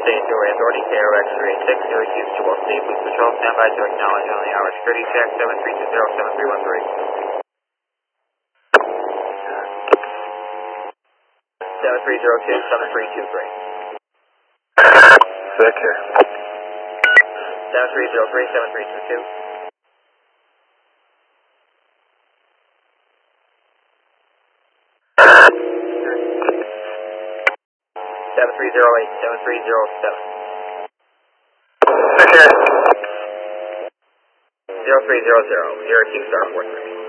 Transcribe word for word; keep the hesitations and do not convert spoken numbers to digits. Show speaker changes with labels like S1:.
S1: State Doorway Authority, K O X three eight six, Newark, Houston, Wall State Police Patrol, stand by to acknowledge on the hour security check, seven three two zero, seven three one three. seven three zero two, seven three two three.
S2: Secure.
S1: seven three zero three, seven three two two. seven three zero eight, seven three zero seven.
S2: Secure.
S1: zero three zero zero, zero two star four three.